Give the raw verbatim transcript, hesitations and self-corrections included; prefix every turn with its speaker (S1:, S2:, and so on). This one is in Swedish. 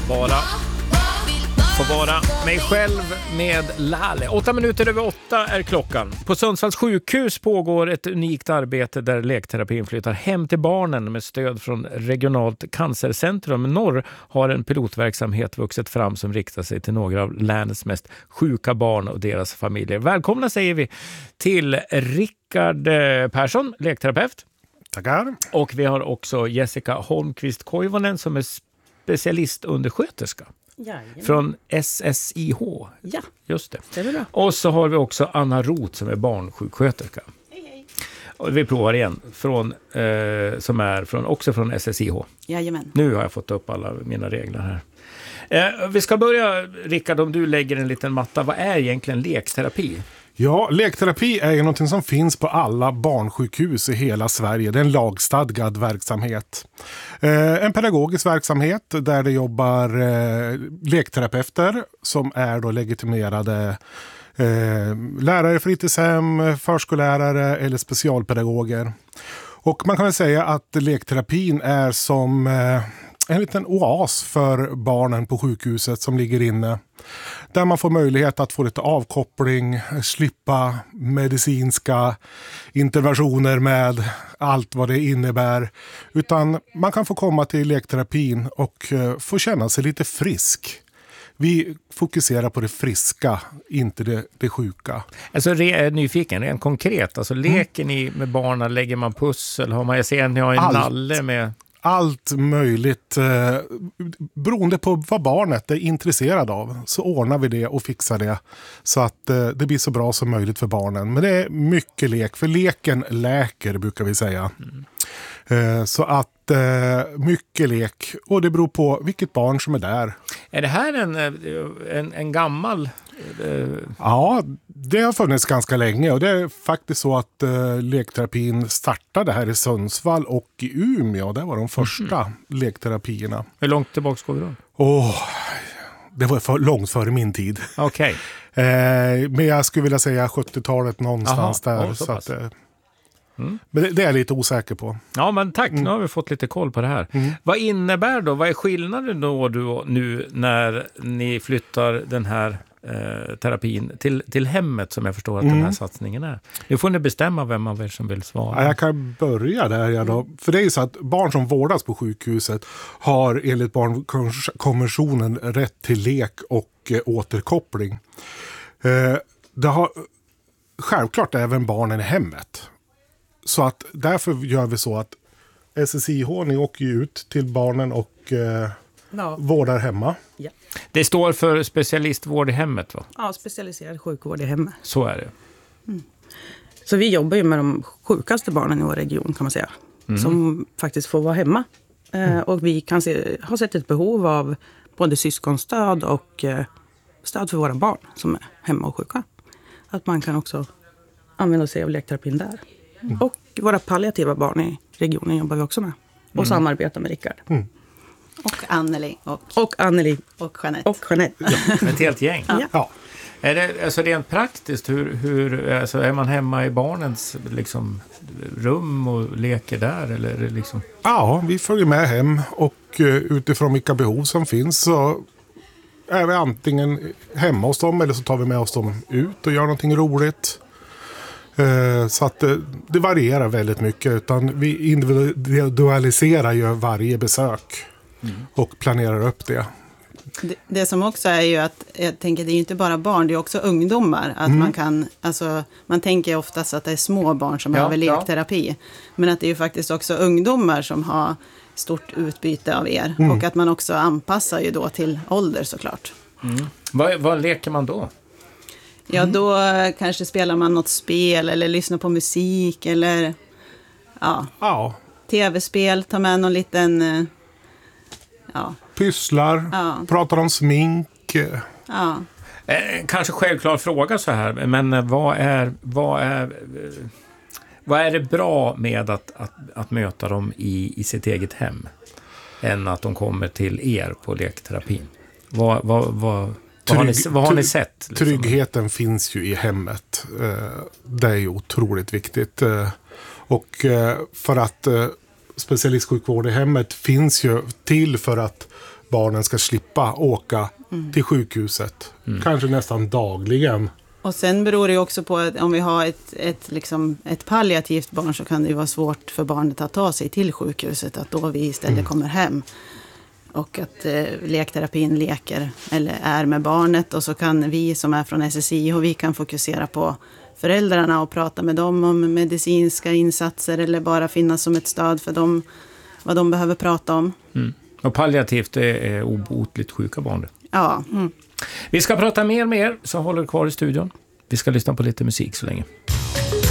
S1: Bara få vara mig själv med Lale. Åtta minuter över åtta är klockan. På Sundsvalls sjukhus pågår ett unikt arbete där lekterapin flyttar hem till barnen med stöd från regionalt cancercentrum. Norr har en pilotverksamhet vuxit fram som riktar sig till några av länets mest sjuka barn och deras familjer. Välkomna säger vi till Rickard Persson, lekterapeut.
S2: Tackar.
S1: Och vi har också Jessica Holmqvist-Koivonen som är specialistundersköterska.
S3: Jajamän.
S1: Från S S I H.
S3: Ja,
S1: just det.
S3: det är bra.
S1: Och så har vi också Anna Roth som är barnsjuksköterska.
S3: Hej, hej.
S1: Och vi provar igen. Från, eh, som är från, också från S S I H.
S3: Jajamän.
S1: Nu har jag fått upp alla mina regler här. Eh, vi ska börja, Rickard, om du lägger en liten matta. Vad är egentligen lekterapi?
S2: Ja, lekterapi är ju någonting som finns på alla barnsjukhus i hela Sverige. Det är en lagstadgad verksamhet. Eh, en pedagogisk verksamhet där det jobbar eh, lekterapeuter som är då legitimerade eh, lärare i fritidshem, förskollärare eller specialpedagoger. Och man kan väl säga att lekterapin är som eh, en liten oas för barnen på sjukhuset som ligger inne. Där man får möjlighet att få lite avkoppling, slippa medicinska interventioner med allt vad det innebär. Utan man kan få komma till lekterapin och få känna sig lite frisk. Vi fokuserar på det friska, inte det, det sjuka.
S1: Alltså re, nyfiken, rent konkret. Alltså leker mm. ni med barnen, lägger man pussel? Har man, jag ser att ni har en
S2: Allt.
S1: nalle med...
S2: Allt möjligt, eh, beroende på vad barnet är intresserad av, så ordnar vi det och fixar det så att eh, det blir så bra som möjligt för barnen. Men det är mycket lek, för leken läker brukar vi säga. Mm. Eh, så att eh, mycket lek, och det beror på vilket barn som är där.
S1: Är det här en, en, en gammal... Eh...
S2: Ja, det har funnits ganska länge och det är faktiskt så att eh, lekterapin startade här i Sundsvall och i Umeå. Det var de första mm. lekterapierna.
S1: Hur långt tillbaka går vi då?
S2: Åh, det var för, långt före min tid.
S1: Okej.
S2: Okay. Eh, men jag skulle vilja säga sjuttiotalet någonstans. Aha, där. Så att, eh, mm. Men det, det är jag lite osäker på.
S1: Ja, men tack. Mm. Nu har vi fått lite koll på det här. Mm. Vad innebär då? Vad är skillnaden då du, nu när ni flyttar den här eh, terapin till, till hemmet som jag förstår att mm. den här satsningen är? Nu får ni bestämma vem av er som vill svara.
S2: Ja, jag kan börja där. Ja, då. För det är ju så att barn som vårdas på sjukhuset har enligt barnkonventionen rätt till lek och eh, återkoppling. Eh, det har självklart även barnen i hemmet. Så att därför gör vi så att S S I H, ni åker ju ut till barnen och eh, ja. vårdar hemma.
S3: Ja.
S1: Det står för specialistvård i hemmet, va?
S3: Ja, specialiserad sjukvård i hemmet.
S1: Så är det.
S3: Mm. Så vi jobbar ju med de sjukaste barnen i vår region kan man säga. Mm. Som faktiskt får vara hemma. Eh, mm. Och vi kan se, har sett ett behov av både syskonstöd och eh, stöd för våra barn som är hemma och sjuka. Att man kan också använda sig av lekterapin där. Mm. Och våra palliativa barn i regionen jobbar vi också med. Och mm. samarbetar med Rickard. Mm.
S4: Och Anneli. Och,
S3: och Anneli.
S4: Och Jeanette.
S3: Och Jeanette.
S1: Ja. Ett helt gäng.
S3: Ja.
S2: Ja.
S1: Är det alltså rent praktiskt? Hur, hur, alltså är man hemma i barnens liksom, rum och leker där? Eller är det liksom...
S2: Ja, vi följer med hem. Och uh, utifrån vilka behov som finns så är vi antingen hemma hos dem eller så tar vi med oss dem ut och gör någonting roligt. Så att det, det varierar väldigt mycket, utan vi individualiserar ju varje besök mm. och planerar upp det.
S4: det. Det som också är ju att, jag tänker det är ju inte bara barn, det är också ungdomar. Att mm. man kan, alltså man tänker oftast att det är små barn som ja, har lekterapi. Ja. Men att det är ju faktiskt också ungdomar som har stort utbyte av er. Mm. Och att man också anpassar ju då till ålder såklart.
S1: Mm. Vad, vad leker man då?
S4: Ja, då kanske spelar man något spel eller lyssnar på musik eller ja,
S2: ja.
S4: tv-spel, tar med någon liten ja.
S2: pysslar, ja. pratar om smink.
S4: Ja.
S1: Eh, kanske självklar fråga så här, men vad är, vad är, vad är det bra med att, att, att möta dem i, i sitt eget hem än att de kommer till er på lekterapin? Vad, vad, vad Vad har, ni, vad har ni sett? Liksom?
S2: Tryggheten finns ju i hemmet. Det är ju otroligt viktigt. Och för att specialistsjukvård i hemmet finns ju till för att barnen ska slippa åka mm. till sjukhuset. Mm. Kanske nästan dagligen.
S4: Och sen beror det också på att om vi har ett, ett, liksom, ett palliativt barn så kan det ju vara svårt för barnet att ta sig till sjukhuset. Att då vi istället mm. kommer hem. Och att eh, lekterapin leker eller är med barnet. Och så kan vi som är från S S I och vi kan fokusera på föräldrarna och prata med dem om medicinska insatser. Eller bara finnas som ett stöd för dem, vad de behöver prata om.
S1: Mm. Och palliativt det är obotligt sjuka barn.
S4: Ja. Mm.
S1: Vi ska prata mer med er, så håller kvar i studion. Vi ska lyssna på lite musik så länge.